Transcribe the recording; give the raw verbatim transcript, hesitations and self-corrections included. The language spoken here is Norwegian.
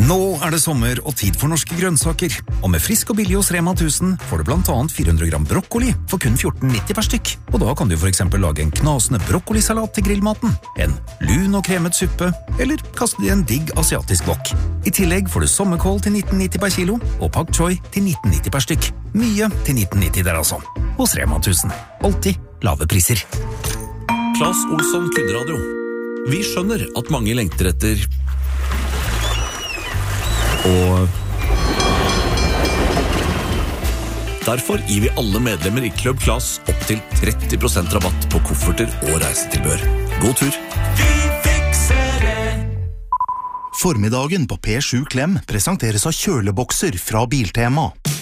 Nå er det sommer og tid for norske grønnsaker. Og med frisk og billig hos Rema tusen får du blant annet fire hundre gram brokkoli for kun fjorten nitti per stykk. Og da kan du for eksempel lage en knasende brokkolisalat til grillmaten, en lun og kremet suppe, eller kaste det i en digg asiatisk wok. I tillegg får du sommerkål til nitten nitti per kilo, og pak choi til nitten nitti per stykk. Mye til nitten nitti der altså. Hos Rema tusen. Alltid lave priser. Claes Olsson Kundradio. Vi skjønner at mange lengter etter og derfor gir vi alle medlemmer i Club Claes opp til tretti prosent rabatt på kofferter og reisetilbør. God tur! Vi fikser det! Formiddagen på P sju Klem presenteres av kjølebokser fra Biltema.